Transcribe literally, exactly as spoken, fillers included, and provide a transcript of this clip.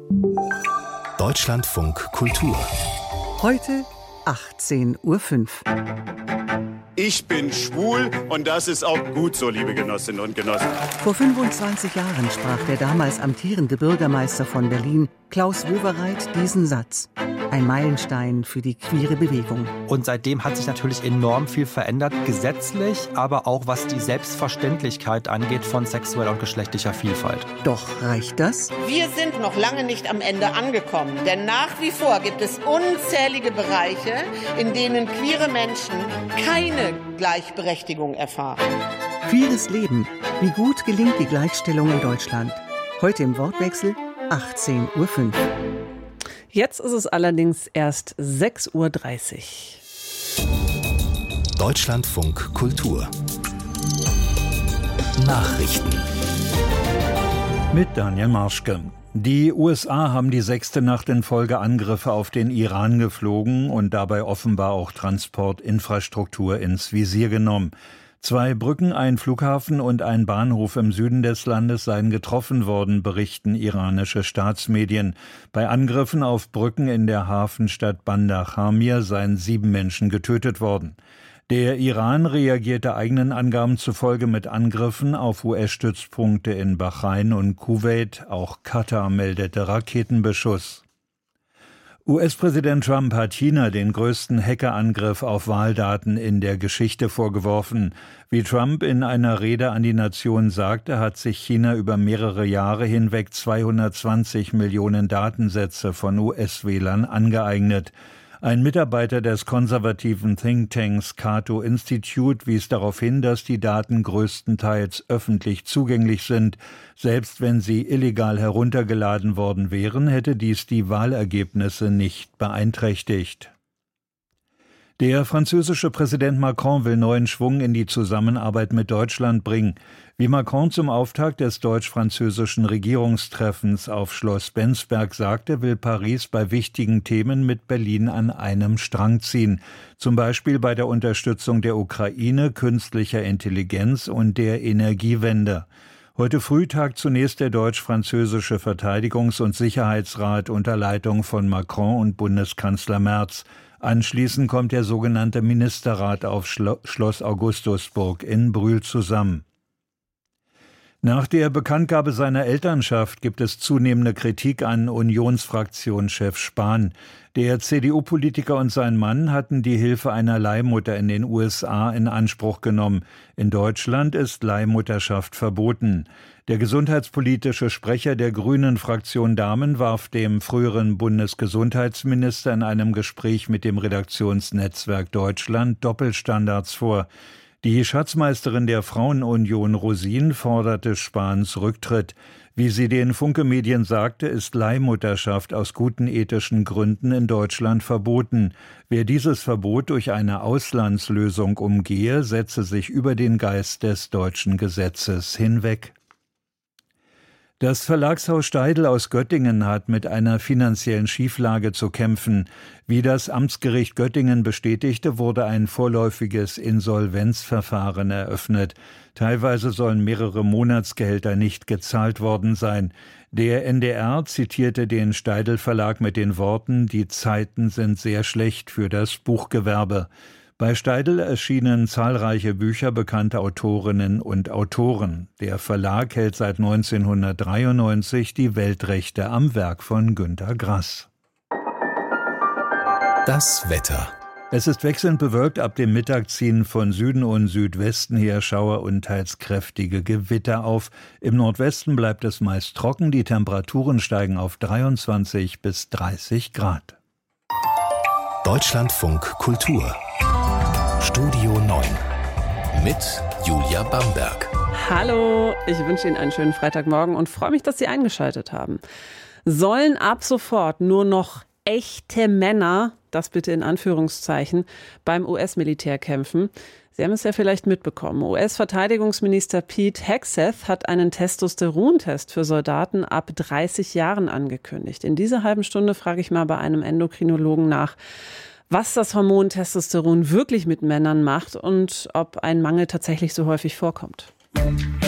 Deutschlandfunk Kultur. Heute achtzehn Uhr fünf. Ich bin schwul und das ist auch gut so, liebe Genossinnen und Genossen. Vor fünfundzwanzig Jahren sprach der damals amtierende Bürgermeister von Berlin, Klaus Wowereit, diesen Satz. Ein Meilenstein für die queere Bewegung. Und seitdem hat sich natürlich enorm viel verändert, gesetzlich, aber auch was die Selbstverständlichkeit angeht von sexueller und geschlechtlicher Vielfalt. Doch reicht das? Wir sind noch lange nicht am Ende angekommen, denn nach wie vor gibt es unzählige Bereiche, in denen queere Menschen keine Gleichberechtigung erfahren. Queeres Leben. Wie gut gelingt die Gleichstellung in Deutschland? Heute im Wortwechsel achtzehn Uhr fünf. Jetzt ist es allerdings erst sechs Uhr dreißig. Deutschlandfunk Kultur. Nachrichten. Mit Daniel Marschke. Die U S A haben die sechste Nacht in Folge Angriffe auf den Iran geflogen und dabei offenbar auch Transportinfrastruktur ins Visier genommen. Zwei Brücken, ein Flughafen und ein Bahnhof im Süden des Landes seien getroffen worden, berichten iranische Staatsmedien. Bei Angriffen auf Brücken in der Hafenstadt Bandar Hamir seien sieben Menschen getötet worden. Der Iran reagierte eigenen Angaben zufolge mit Angriffen auf U S-Stützpunkte in Bahrain und Kuwait. Auch Katar meldete Raketenbeschuss. U S-Präsident Trump hat China den größten Hackerangriff auf Wahldaten in der Geschichte vorgeworfen. Wie Trump in einer Rede an die Nation sagte, hat sich China über mehrere Jahre hinweg zweihundertzwanzig Millionen Datensätze von U S-Wählern angeeignet. Ein Mitarbeiter des konservativen Thinktanks Cato Institute wies darauf hin, dass die Daten größtenteils öffentlich zugänglich sind. Selbst wenn sie illegal heruntergeladen worden wären, hätte dies die Wahlergebnisse nicht beeinträchtigt. Der französische Präsident Macron will neuen Schwung in die Zusammenarbeit mit Deutschland bringen. Wie Macron zum Auftakt des deutsch-französischen Regierungstreffens auf Schloss Bensberg sagte, will Paris bei wichtigen Themen mit Berlin an einem Strang ziehen. Zum Beispiel bei der Unterstützung der Ukraine, künstlicher Intelligenz und der Energiewende. Heute früh tagt zunächst der deutsch-französische Verteidigungs- und Sicherheitsrat unter Leitung von Macron und Bundeskanzler Merz. Anschließend kommt der sogenannte Ministerrat auf Schlo- Schloss Augustusburg in Brühl zusammen. Nach der Bekanntgabe seiner Elternschaft gibt es zunehmende Kritik an Unionsfraktionschef Spahn. Der C D U-Politiker und sein Mann hatten die Hilfe einer Leihmutter in den U S A in Anspruch genommen. In Deutschland ist Leihmutterschaft verboten. Der gesundheitspolitische Sprecher der Grünen-Fraktion Dahmen warf dem früheren Bundesgesundheitsminister in einem Gespräch mit dem Redaktionsnetzwerk Deutschland Doppelstandards vor. Die Schatzmeisterin der Frauenunion Rosin forderte Spahns Rücktritt. Wie sie den Funke-Medien sagte, ist Leihmutterschaft aus guten ethischen Gründen in Deutschland verboten. Wer dieses Verbot durch eine Auslandslösung umgehe, setze sich über den Geist des deutschen Gesetzes hinweg. Das Verlagshaus Steidl aus Göttingen hat mit einer finanziellen Schieflage zu kämpfen. Wie das Amtsgericht Göttingen bestätigte, wurde ein vorläufiges Insolvenzverfahren eröffnet. Teilweise sollen mehrere Monatsgehälter nicht gezahlt worden sein. Der N D R zitierte den Steidl Verlag mit den Worten: Die Zeiten sind sehr schlecht für das Buchgewerbe. Bei Steidl erschienen zahlreiche Bücher bekannter Autorinnen und Autoren. Der Verlag hält seit neunzehnhundertdreiundneunzig die Weltrechte am Werk von Günter Grass. Das Wetter. Es ist wechselnd bewölkt, ab dem Mittag ziehen von Süden und Südwesten her Schauer und teils kräftige Gewitter auf. Im Nordwesten bleibt es meist trocken, die Temperaturen steigen auf dreiundzwanzig bis dreißig Grad. Deutschlandfunk Kultur. Studio neun mit Julia Bamberg. Hallo, ich wünsche Ihnen einen schönen Freitagmorgen und freue mich, dass Sie eingeschaltet haben. Sollen ab sofort nur noch echte Männer, das bitte in Anführungszeichen, beim U S-Militär kämpfen? Sie haben es ja vielleicht mitbekommen. U S-Verteidigungsminister Pete Hegseth hat einen Testosterontest für Soldaten ab dreißig Jahren angekündigt. In dieser halben Stunde frage ich mal bei einem Endokrinologen nach, was das Hormon Testosteron wirklich mit Männern macht und ob ein Mangel tatsächlich so häufig vorkommt.